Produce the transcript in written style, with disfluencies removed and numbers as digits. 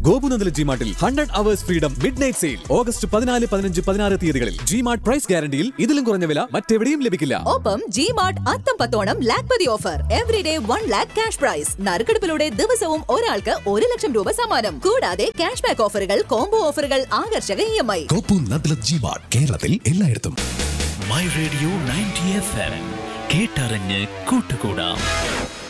ഗോപുനന്ദല ജിമാർട്ടിൽ 100 hours freedom midnight sale August 14, 15, 16 തീയതികളിൽ. G-Mart price ഗ്യാരണ്ടിയിൽ ഇതിലും കുറഞ്ഞ വില മറ്റെവിടെയും ലഭിക്കില്ല. ഒപ്പം ജിമാർട്ട് അത്തം പത്തോണം Lakhpati offer. Everyday 1 lakh cash prize. നറുക്കെടുപ്പിലൂടെ ദിവസവും ഒരാൾക്ക് 1 ലക്ഷം രൂപ സമ്മാനം. കൂടാതെ ക്യാഷ് ബാക്ക് ഓഫറുകൾ, കോംബോ ഓഫറുകൾ, ആകർഷക EMI. ഗോപുനന്ദല ജിമാർട്ട് കേരളത്തിൽ എല്ലായിടത്തും. മൈ റേഡിയോ 90 FM കേട്ടറിഞ്ഞ് കൂട്ടുകൂടാം.